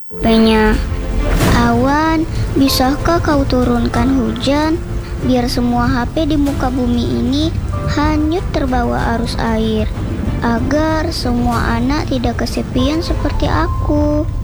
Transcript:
HP-nya. Awan, bisakah kau turunkan hujan biar semua HP di muka bumi ini hanyut terbawa arus air, agar semua anak tidak kesepian seperti aku?